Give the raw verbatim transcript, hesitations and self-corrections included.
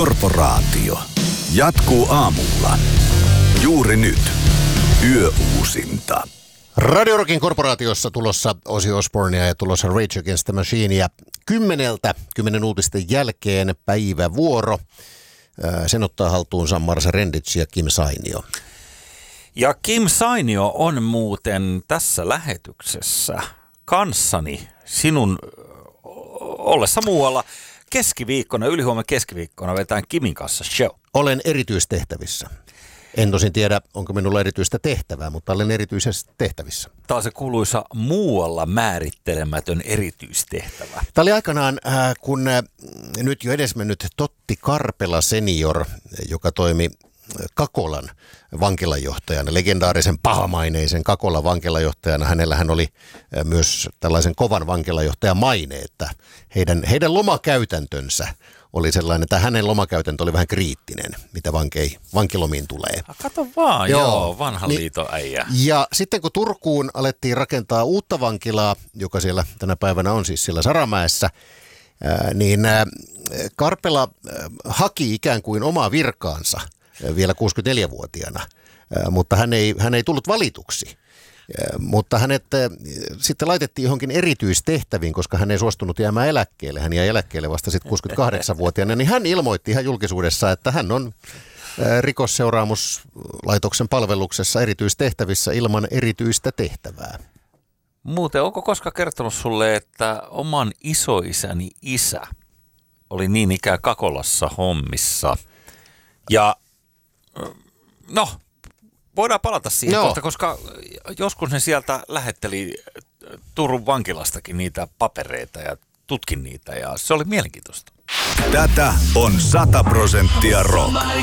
Korporaatio. Jatkuu aamulla. Juuri nyt. Yöuusinta. Radio Rockin korporaatiossa tulossa Ozzy Osbournea ja tulossa Rage Against the Machinea kymmeneltä, kymmenen uutisten jälkeen päivävuoro. Sen ottaa haltuunsa Marsa Rendic ja Kim Sainio. Ja Kim Sainio on muuten tässä lähetyksessä kanssani sinun ollessa muualla keskiviikkona, ylihuomenna keskiviikkona vetään Kimin kanssa show. Olen erityistehtävissä. En tosin tiedä, onko minulla erityistä tehtävää, mutta olen erityisessä tehtävissä. Tämä on se kuuluisa muualla määrittelemätön erityistehtävä. Tämä oli aikanaan, äh, kun äh, nyt jo edesmennyt Totti Karpela senior, joka toimi Kakolan vankilajohtajana, legendaarisen pahamaineisen Kakolan vankilajohtajana. Hänellähän oli äh, myös tällaisen kovan vankilajohtajan maine, että heidän, heidän lomakäytäntönsä oli sellainen, että hänen lomakäytäntö oli vähän kriittinen, mitä vankei, vankilomiin tulee. Kato vaan, joo, joo vanha niin, liiton äijä. Ja sitten kun Turkuun alettiin rakentaa uutta vankilaa, joka siellä tänä päivänä on siis siellä Saramäessä, ää, niin ää, Karpela ää, haki ikään kuin omaa virkaansa ää, vielä kuusikymmentäneljävuotiaana, ää, mutta hän ei, hän ei tullut valituksi. Mutta hänet sitten laitettiin johonkin erityistehtäviin, koska hän ei suostunut jäämään eläkkeelle. Hän jäi eläkkeelle vasta sitten kuusikymmentäkahdeksanvuotiaana, niin hän ilmoitti ihan julkisuudessa, että hän on rikosseuraamuslaitoksen palveluksessa erityistehtävissä ilman erityistä tehtävää. Muuten, onko koskaan kertonut sulle, että oman isoisäni isä oli niin ikään Kakolassa hommissa ja no... Voidaan palata siihen kohta, koska joskus ne sieltä lähetteli Turun vankilastakin niitä papereita ja tutkin niitä ja se oli mielenkiintoista. Tätä on sata prosenttia rock.